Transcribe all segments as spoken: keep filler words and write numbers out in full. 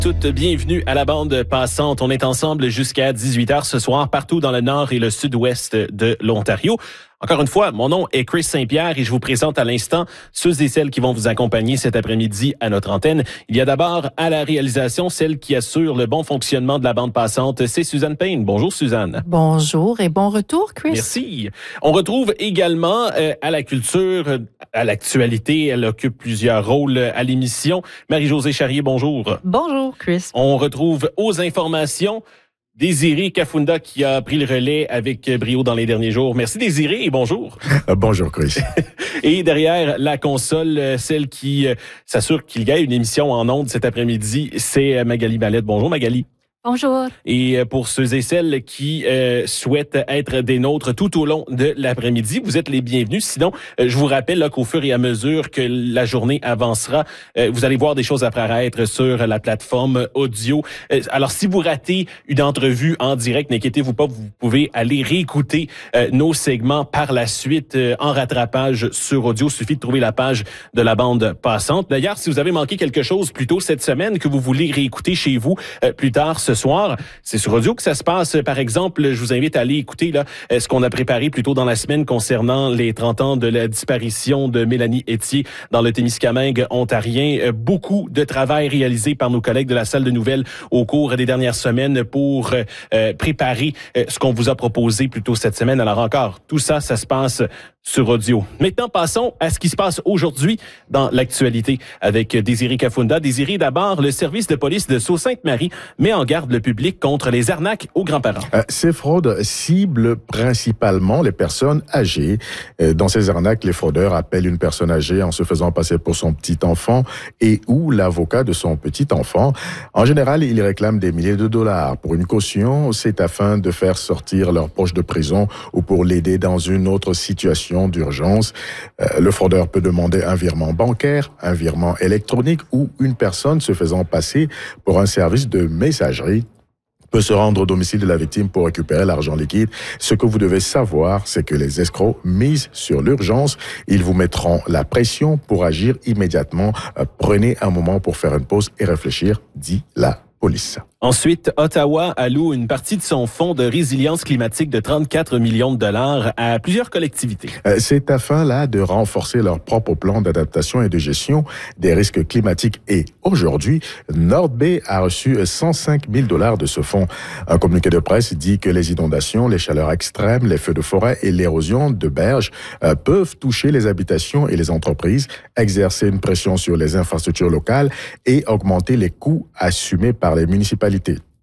Toutes bienvenue à la bande passante. On est ensemble jusqu'à dix-huit heures ce soir, partout dans le nord et le sud-ouest de l'Ontario. Encore une fois, mon nom est Chris Saint-Pierre et je vous présente à l'instant ceux et celles qui vont vous accompagner cet après-midi à notre antenne. Il y a d'abord à la réalisation celle qui assure le bon fonctionnement de la bande passante, c'est Suzanne Payne. Bonjour Suzanne. Bonjour et bon retour Chris. Merci. On retrouve également euh, à la culture, à l'actualité, elle occupe plusieurs rôles à l'émission. Marie-Josée Charrier, bonjour. Bonjour Chris. On retrouve aux informations Désiré Kafunda qui a pris le relais avec brio dans les derniers jours. Merci Désiré et bonjour. Euh, bonjour Chris. Et derrière la console, celle qui euh, s'assure qu'il y a une émission en ondes cet après-midi, c'est Magali Mallette. Bonjour Magali. Bonjour. Et pour ceux et celles qui euh, souhaitent être des nôtres tout au long de l'après-midi, vous êtes les bienvenus. Sinon, euh, je vous rappelle là, qu'au fur et à mesure que la journée avancera, euh, vous allez voir des choses apparaître sur la plateforme audio. Euh, alors, si vous ratez une entrevue en direct, n'inquiétez-vous pas, vous pouvez aller réécouter euh, nos segments par la suite euh, en rattrapage sur audio. Il suffit de trouver la page de la bande passante. D'ailleurs, si vous avez manqué quelque chose plus tôt cette semaine que vous voulez réécouter chez vous euh, plus tard ce soir, c'est sur audio que ça se passe. Par exemple, je vous invite à aller écouter là ce qu'on a préparé plus tôt dans la semaine concernant les trente ans de la disparition de Mélanie Etier dans le Témiscamingue ontarien. Beaucoup de travail réalisé par nos collègues de la salle de nouvelles au cours des dernières semaines pour euh, préparer euh, ce qu'on vous a proposé plus tôt cette semaine. Alors encore, tout ça, ça se passe sur audio. Maintenant, passons à ce qui se passe aujourd'hui dans l'actualité avec Désiré Kafunda. Désiré, d'abord, le service de police de Sault-Sainte-Marie met en garde le public contre les arnaques aux grands-parents. Euh, ces fraudes ciblent principalement les personnes âgées. Euh, dans ces arnaques, les fraudeurs appellent une personne âgée en se faisant passer pour son petit-enfant et ou l'avocat de son petit-enfant. En général, ils réclament des milliers de dollars. Pour une caution, c'est afin de faire sortir leur poche de prison ou pour l'aider dans une autre situation d'urgence. Euh, le fraudeur peut demander un virement bancaire, un virement électronique ou une personne se faisant passer pour un service de messagerie peut se rendre au domicile de la victime pour récupérer l'argent liquide. Ce que vous devez savoir, c'est que les escrocs misent sur l'urgence. Ils vous mettront la pression pour agir immédiatement. Euh, prenez un moment pour faire une pause et réfléchir, dit la police. Ensuite, Ottawa alloue une partie de son fonds de résilience climatique de trente-quatre millions de dollars à plusieurs collectivités. C'est afin là de renforcer leur propre plan d'adaptation et de gestion des risques climatiques. Et aujourd'hui, Nord Bay a reçu cent cinq mille dollars de ce fonds. Un communiqué de presse dit que les inondations, les chaleurs extrêmes, les feux de forêt et l'érosion de berges euh, peuvent toucher les habitations et les entreprises, exercer une pression sur les infrastructures locales et augmenter les coûts assumés par les municipalités.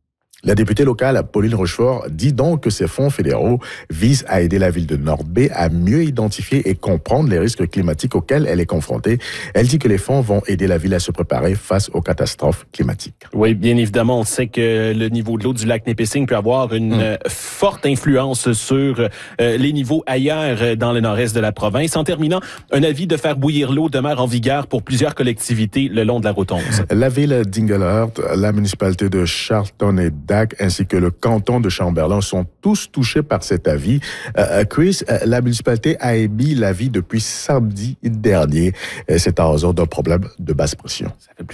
La députée locale, Pauline Rochefort, dit donc que ces fonds fédéraux visent à aider la ville de North Bay à mieux identifier et comprendre les risques climatiques auxquels elle est confrontée. Elle dit que les fonds vont aider la ville à se préparer face aux catastrophes climatiques. Oui, bien évidemment, on sait que le niveau de l'eau du lac Nipissing peut avoir une mmh. euh, forte influence sur euh, les niveaux ailleurs dans le nord-est de la province. En terminant, un avis de faire bouillir l'eau demeure en vigueur pour plusieurs collectivités le long de la route onze. La ville d'Inglehart, la municipalité de Charlton et ainsi que le canton de Chamberlain sont tous touchés par cet avis. Euh, Chris, la municipalité a émis l'avis depuis samedi dernier. C'est en raison d'un problème de basse pression. Ça fait